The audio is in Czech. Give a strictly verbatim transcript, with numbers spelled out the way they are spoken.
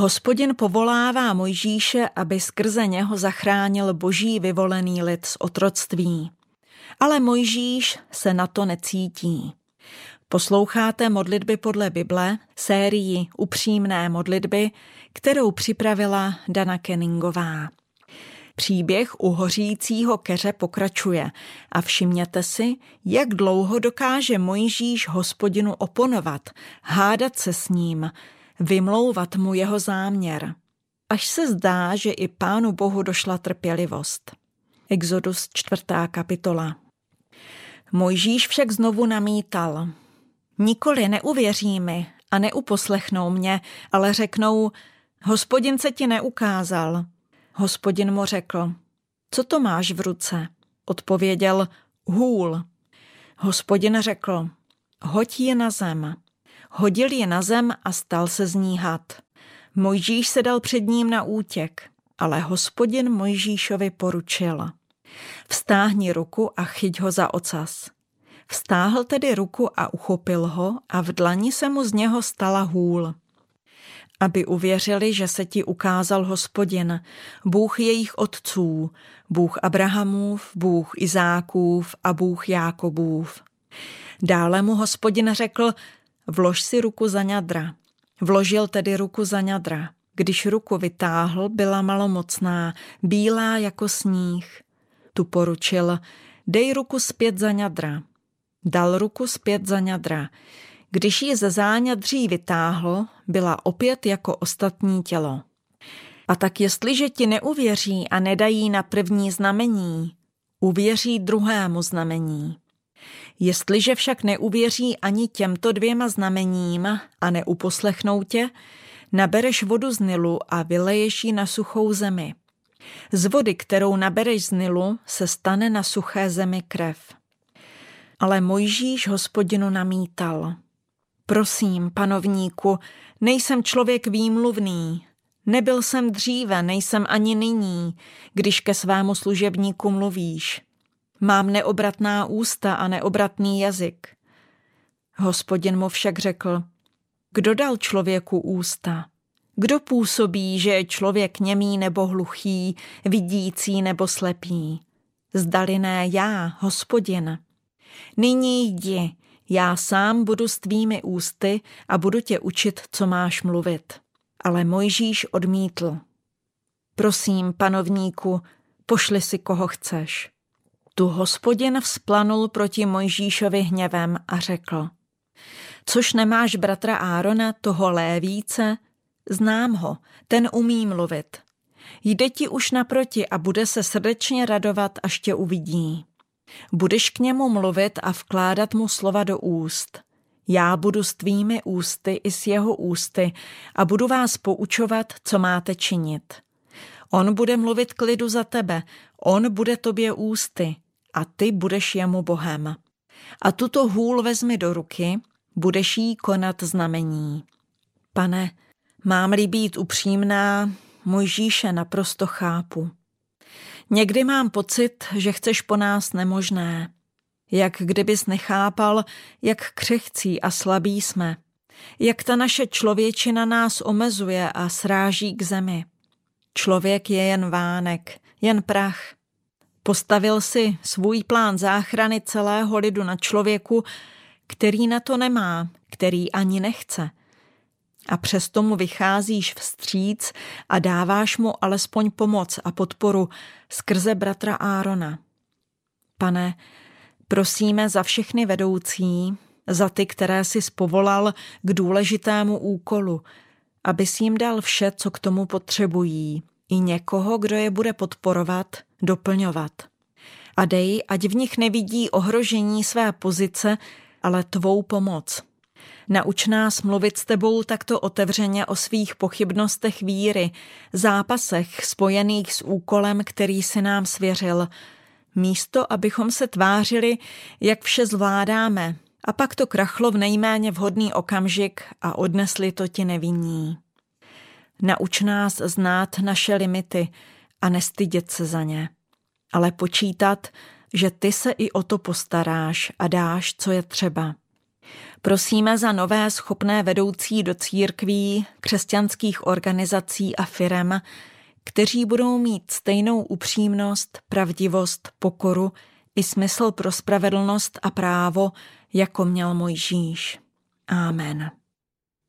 Hospodin povolává Mojžíše, aby skrze něho zachránil boží vyvolený lid z otroctví. Ale Mojžíš se na to necítí. Posloucháte modlitby podle Bible, sérii Upřímné modlitby, kterou připravila Dana Kenningová. Příběh u hořícího keře pokračuje a všimněte si, jak dlouho dokáže Mojžíš Hospodinu oponovat, hádat se s ním, vymlouvat mu jeho záměr, až se zdá, že i Pánu Bohu došla trpělivost. Exodus čtvrtá kapitola. Mojžíš však znovu namítal. Nikoli neuvěří mi a neuposlechnou mě, ale řeknou, Hospodin se ti neukázal. Hospodin mu řekl, co to máš v ruce? Odpověděl, hůl. Hospodin řekl, hoď ji na zem. Hodil ji na zem a stal se z ní had. Mojžíš se dal před ním na útěk, ale Hospodin Mojžíšovi poručil. Vztáhni ruku a chyť ho za ocas. Vztáhl tedy ruku a uchopil ho a v dlani se mu z něho stala hůl. Aby uvěřili, že se ti ukázal Hospodin, Bůh jejich otců, Bůh Abrahamův, Bůh Izákův a Bůh Jákobův. Dále mu Hospodin řekl, vlož si ruku za ňadra. Vložil tedy ruku za ňadra. Když ruku vytáhl, byla malomocná, bílá jako sníh. Tu poručil, dej ruku zpět za ňadra. Dal ruku zpět za ňadra. Když ji ze záňadří vytáhl, byla opět jako ostatní tělo. A tak jestliže ti neuvěří a nedají na první znamení, uvěří druhému znamení. Jestliže však neuvěří ani těmto dvěma znamením a neuposlechnou tě, nabereš vodu z Nilu a vyleješ ji na suchou zemi. Z vody, kterou nabereš z Nilu, se stane na suché zemi krev. Ale Mojžíš Hospodinu namítal. Prosím, panovníku, nejsem člověk výmluvný. Nebyl jsem dříve, nejsem ani nyní, když ke svému služebníku mluvíš. Mám neobratná ústa a neobratný jazyk. Hospodin mu však řekl, kdo dal člověku ústa? Kdo působí, že je člověk němý nebo hluchý, vidící nebo slepý? Zdali ne já, Hospodin. Nyní jdi, já sám budu s tvými ústy a budu tě učit, co máš mluvit. Ale Mojžíš odmítl. Prosím, panovníku, pošli si, koho chceš. Tu Hospodin vzplanul proti Mojžíšovi hněvem a řekl, což nemáš bratra Árona, toho Lévíce? Znám ho, ten umí mluvit. Jde ti už naproti a bude se srdečně radovat, až tě uvidí. Budeš k němu mluvit a vkládat mu slova do úst. Já budu s tvými ústy i s jeho ústy a budu vás poučovat, co máte činit. On bude mluvit k lidu za tebe, on bude tobě ústy a ty budeš jemu Bohem. A tuto hůl vezmi do ruky, budeš jí konat znamení. Pane, mám-li být upřímná, Mojžíše naprosto chápu. Někdy mám pocit, že chceš po nás nemožné. Jak kdybys nechápal, jak křehcí a slabí jsme. Jak ta naše člověčina nás omezuje a sráží k zemi. Člověk je jen vánek, jen prach. Postavil si svůj plán záchrany celého lidu na člověku, který na to nemá, který ani nechce. A přesto mu vycházíš vstříc a dáváš mu alespoň pomoc a podporu skrze bratra Árona. Pane, prosíme za všechny vedoucí, za ty, které jsi povolal k důležitému úkolu, abys jim dal vše, co k tomu potřebují, i někoho, kdo je bude podporovat, doplňovat. A dej, ať v nich nevidí ohrožení své pozice, ale tvou pomoc. Nauč nás mluvit s tebou takto otevřeně o svých pochybnostech víry, zápasech spojených s úkolem, který si nám svěřil, místo abychom se tvářili, jak vše zvládáme, a pak to krachlo v nejméně vhodný okamžik a odnesli to ti nevinní. Nauč nás znát naše limity a nestydět se za ně, ale počítat, že ty se i o to postaráš a dáš, co je třeba. Prosíme za nové schopné vedoucí do církví, křesťanských organizací a firem, kteří budou mít stejnou upřímnost, pravdivost, pokoru i smysl pro spravedlnost a právo, jako měl Mojžíš. Amen.